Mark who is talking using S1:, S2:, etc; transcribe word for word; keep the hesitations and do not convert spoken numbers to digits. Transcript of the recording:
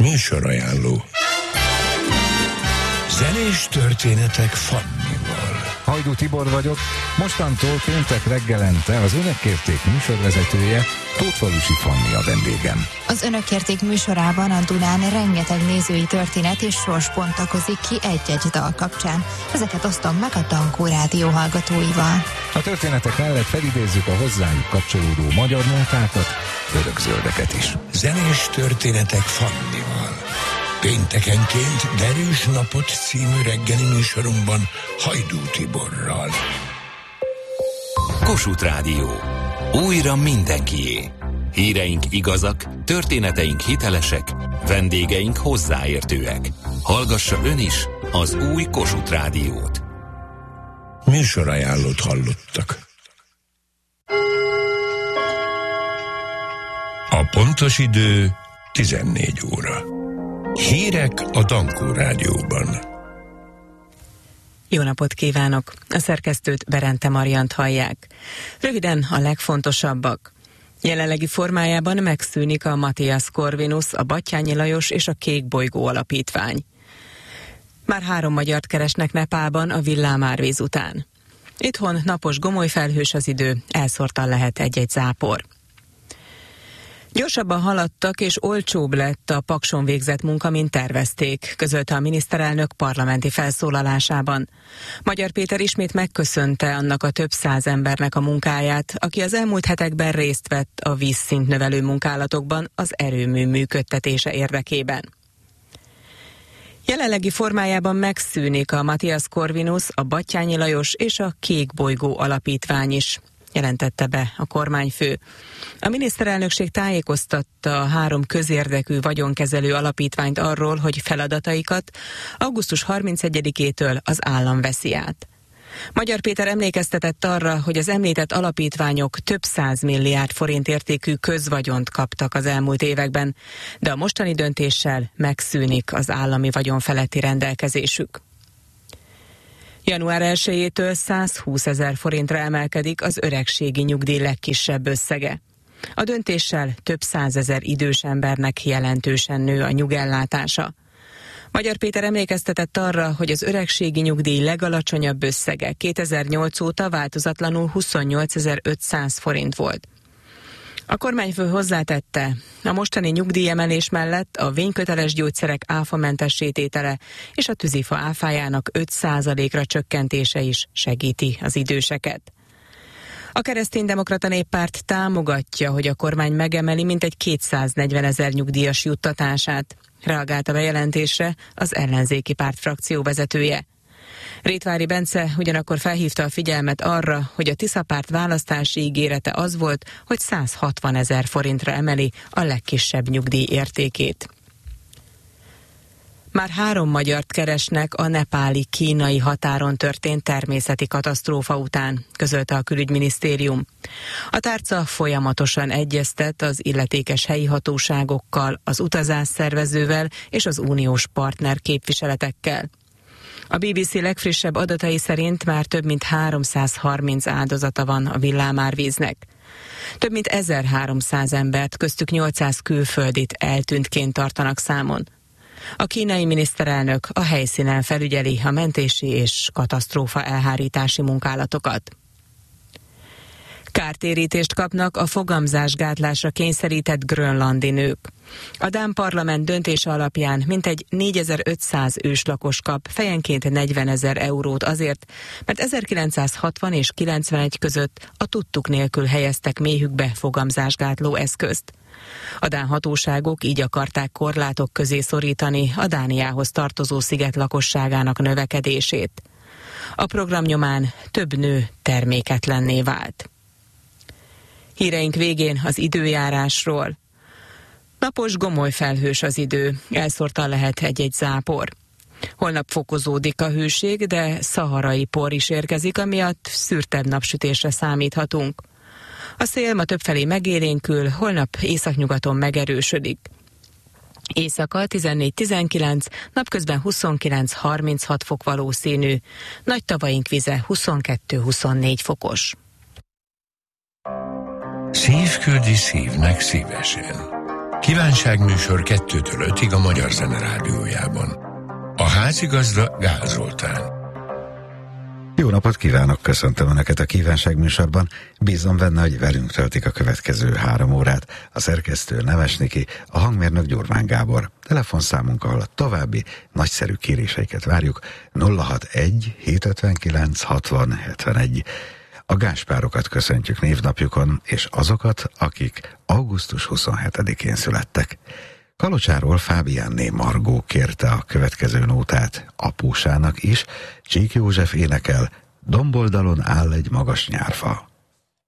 S1: Műsorajánló. Zenés történetek Fannival.
S2: Hajdú Tibor vagyok, mostantól péntek reggelente az Önök kérték műsorvezetője, Tótfalusi Fanni a vendégem.
S3: Az Önök kérték műsorában a Dunán rengeteg nézői történet és sors bontakozik ki egy-egy dal kapcsán. Ezeket osztom meg a Tankó Rádió hallgatóival.
S2: A történetek mellett felidézzük a hozzájuk kapcsolódó magyar nótákat, örökzöldeket is.
S1: Zenés történetek Fannival. Péntekenként Derűs napot című reggeli műsorunkban Hajdú Tiborral.
S4: Kossuth Rádió. Újra mindenkié. Híreink igazak, történeteink hitelesek, vendégeink hozzáértőek. Hallgassa ön is az új Kossuth Rádiót.
S1: Műsorajánlót hallottak. A pontos idő tizennégy óra. Hírek a Tankó Rádióban.
S5: Jó napot kívánok! A szerkesztőt, Berente Mariant hallják. Röviden a legfontosabbak. Jelenlegi formájában megszűnik a Matthias Corvinus, a Batthyány Lajos és a Kék Bolygó Alapítvány. Már három magyart keresnek Nepálban a villámárvíz után. Itthon napos gomolyfelhős az idő, elszórtan lehet egy-egy zápor. Gyorsabban haladtak és olcsóbb lett a Pakson végzett munka, mint tervezték, közölte a miniszterelnök parlamenti felszólalásában. Magyar Péter ismét megköszönte annak a több száz embernek a munkáját, aki az elmúlt hetekben részt vett a vízszint növelő munkálatokban az erőmű működtetése érdekében. Jelenlegi formájában megszűnik a Matthias Corvinus, a Batthyány Lajos és a Kék Bolygó Alapítvány is, jelentette be a kormányfő. A miniszterelnökség tájékoztatta a három közérdekű vagyonkezelő alapítványt arról, hogy feladataikat augusztus harmincegyedikétől az állam veszi át. Magyar Péter emlékeztetett arra, hogy az említett alapítványok több száz milliárd forint értékű közvagyont kaptak az elmúlt években, de a mostani döntéssel megszűnik az állami vagyon feletti rendelkezésük. január elsejétől százhúszezer forintra emelkedik az öregségi nyugdíj legkisebb összege. A döntéssel több százezer idős embernek jelentősen nő a nyugellátása. Magyar Péter emlékeztetett arra, hogy az öregségi nyugdíj legalacsonyabb összege kétezer-nyolc óta változatlanul huszonnyolcezer-ötszáz forint volt. A kormányfő hozzátette, a mostani nyugdíjemelés mellett a vényköteles gyógyszerek áfamentessé tétele és a tűzifa áfájának öt százalékra csökkentése is segíti az időseket. A Kereszténydemokrata Néppárt támogatja, hogy a kormány megemeli mintegy kétszáznegyvenezer nyugdíjas juttatását. Reagált a bejelentésre az ellenzéki párt frakció vezetője. Rétvári Bence ugyanakkor felhívta a figyelmet arra, hogy a Tisza-párt választási ígérete az volt, hogy százhatvanezer forintra emeli a legkisebb nyugdíj értékét. Már három magyart keresnek a nepáli-kínai határon történt természeti katasztrófa után, közölte a külügyminisztérium. A tárca folyamatosan egyeztet az illetékes helyi hatóságokkal, az utazásszervezővel és az uniós partner képviseletekkel. A bé bé cé legfrissebb adatai szerint már több mint háromszázharminc áldozata van a villámárvíznek. Több mint ezerháromszáz embert, köztük nyolcszáz külföldit eltűntként tartanak számon. A kínai miniszterelnök a helyszínen felügyeli a mentési és katasztrófa elhárítási munkálatokat. Kártérítést kapnak a fogamzásgátlásra kényszerített grönlandi nők. A dán parlament döntése alapján mintegy négyezer-ötszáz őslakos kap fejenként negyvenezer eurót azért, mert ezerkilencszázhatvan és kilencvenegy között a tudtuk nélkül helyeztek méhükbe fogamzásgátló eszközt. A dán hatóságok így akarták korlátok közé szorítani a Dániához tartozó sziget lakosságának növekedését. A program nyomán több nő terméketlenné vált. Híreink végén az időjárásról. Napos gomolyfelhős az idő, elszórtan lehet egy-egy zápor. Holnap fokozódik a hőség, de szaharai por is érkezik, amiatt szürtebb napsütésre számíthatunk. A szél ma többfelé megélénkül, holnap északnyugaton megerősödik. Éjszaka tizennégy-tizenkilenc, napközben huszonkilenc-harminchat fok valószínű, nagy tavaink vize huszonkettő-huszonnégy fokos.
S1: Szív küldi szívnek szívesen. Kívánságműsor kettőtől ötig a Magyar Zene Rádiójában. A házigazda Gál Zoltán.
S2: Jó napot kívánok, köszöntöm Önöket a Kívánságműsorban. Bízom benne, hogy velünk töltik a következő három órát. A szerkesztő Nemes Niki, a hangmérnök Gyurmán Gábor. Telefonszámunk, ahol a további nagyszerű kéréseiket várjuk, nulla hatvanegy hétszázötvenkilenc hatvan hetvenegy. A Gáspárokat köszöntjük névnapjukon, és azokat, akik augusztus huszonhetedikén születtek. Kalocsáról Fábiánné Margó kérte a következő nótát apósának is. Csík József énekel, Domboldalon áll egy magas nyárfa.